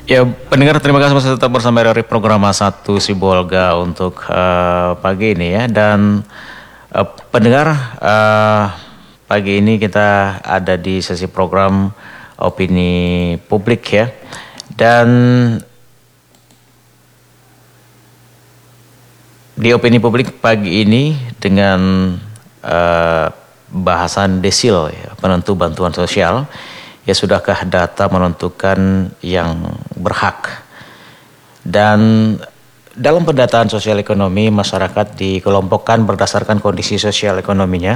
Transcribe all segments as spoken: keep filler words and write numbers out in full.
Ya, pendengar terima kasih masih tetap bersama dari program satu Sibolga untuk uh, pagi ini ya. Dan uh, pendengar uh, pagi ini kita ada di sesi program opini publik ya. Dan di opini publik pagi ini dengan uh, bahasan desil ya, penentu bantuan sosial. Ya, sudahkah data menentukan yang berhak? Dan dalam pendataan sosial ekonomi, masyarakat dikelompokkan berdasarkan kondisi sosial ekonominya.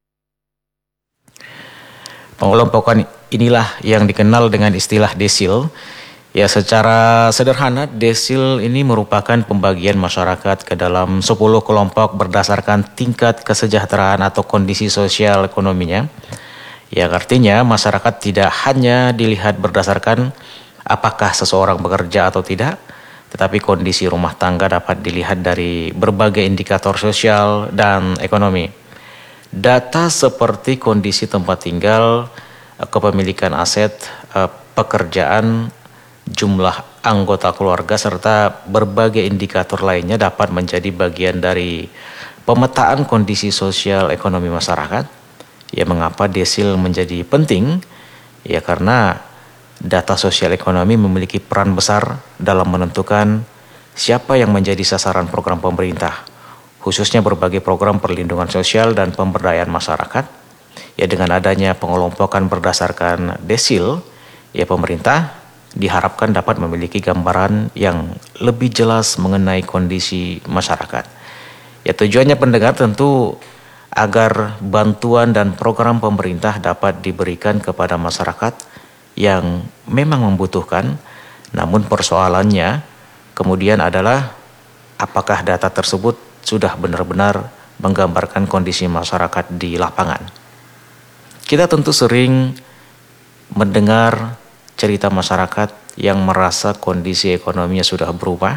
Pengelompokan inilah yang dikenal dengan istilah desil. Ya, secara sederhana desil ini merupakan pembagian masyarakat ke dalam sepuluh kelompok berdasarkan tingkat kesejahteraan atau kondisi sosial ekonominya. Yang artinya masyarakat tidak hanya dilihat berdasarkan apakah seseorang bekerja atau tidak, tetapi kondisi rumah tangga dapat dilihat dari berbagai indikator sosial dan ekonomi. Data seperti kondisi tempat tinggal, kepemilikan aset, pekerjaan, jumlah anggota keluarga, serta berbagai indikator lainnya dapat menjadi bagian dari pemetaan kondisi sosial ekonomi masyarakat. Ya, mengapa desil menjadi penting? Ya, karena data sosial ekonomi memiliki peran besar dalam menentukan siapa yang menjadi sasaran program pemerintah, khususnya berbagai program perlindungan sosial dan pemberdayaan masyarakat. Ya, dengan adanya pengelompokan berdasarkan desil, ya pemerintah diharapkan dapat memiliki gambaran yang lebih jelas mengenai kondisi masyarakat. Ya, tujuannya pendengar tentu agar bantuan dan program pemerintah dapat diberikan kepada masyarakat yang memang membutuhkan. Namun persoalannya kemudian adalah apakah data tersebut sudah benar-benar menggambarkan kondisi masyarakat di lapangan. Kita tentu sering mendengar cerita masyarakat yang merasa kondisi ekonominya sudah berubah,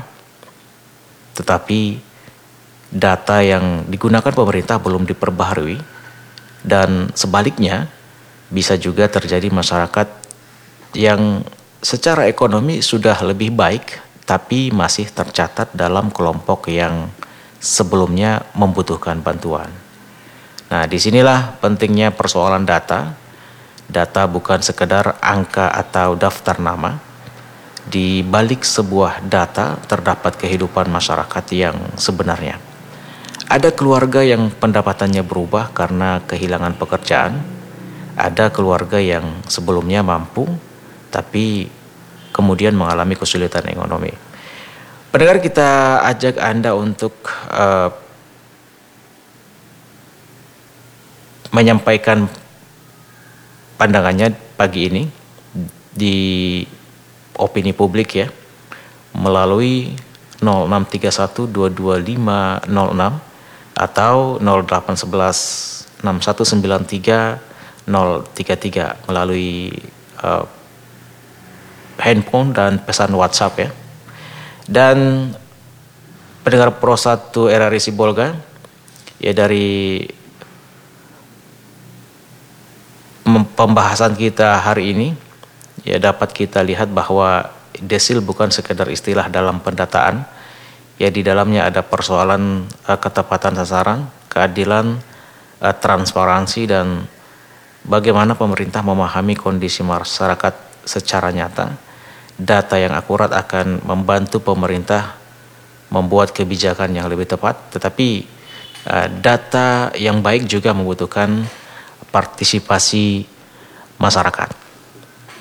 tetapi data yang digunakan pemerintah belum diperbaharui, dan sebaliknya bisa juga terjadi masyarakat yang secara ekonomi sudah lebih baik tapi masih tercatat dalam kelompok yang sebelumnya membutuhkan bantuan. Nah, disinilah pentingnya persoalan data. Data bukan sekedar angka atau daftar nama. Di balik sebuah data terdapat kehidupan masyarakat yang sebenarnya. Ada keluarga yang pendapatannya berubah karena kehilangan pekerjaan. Ada keluarga yang sebelumnya mampu, tapi kemudian mengalami kesulitan ekonomi. Pendengar, kita ajak Anda untuk uh, menyampaikan pandangannya pagi ini di opini publik ya, melalui nol enam tiga satu dua dua lima nol enam atau nol delapan satu satu enam satu sembilan tiga nol tiga tiga melalui uh, handphone dan pesan WhatsApp ya. Dan pendengar Pro satu R R I Sibolga, ya, dari pembahasan kita hari ini ya dapat kita lihat bahwa desil bukan sekedar istilah dalam pendataan. Ya, di dalamnya ada persoalan uh, ketepatan sasaran, keadilan, uh, transparansi, dan bagaimana pemerintah memahami kondisi masyarakat secara nyata. Data yang akurat akan membantu pemerintah membuat kebijakan yang lebih tepat, tetapi uh, data yang baik juga membutuhkan partisipasi masyarakat.